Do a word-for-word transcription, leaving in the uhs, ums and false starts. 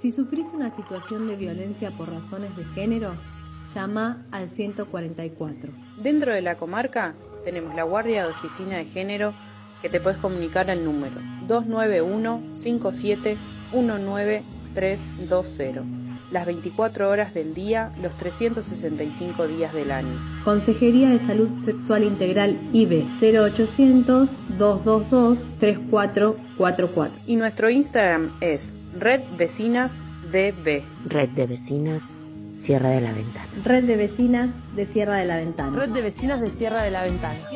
Si sufriste una situación de violencia por razones de género, llama al ciento cuarenta y cuatro. Dentro de la comarca tenemos la Guardia de Oficina de Género, que te puedes comunicar al número dos nueve uno, cinco siete, uno nueve tres dos cero, las veinticuatro horas del día, los trescientos sesenta y cinco días del año. Consejería de Salud Sexual Integral I B E cero ochocientos, dos dos dos, tres cuatro cuatro cuatro. Y nuestro Instagram es Red Vecinas D B. Red de Vecinas Sierra de la Ventana. Red de Vecinas de Sierra de la Ventana. Red de Vecinas de Sierra de la Ventana.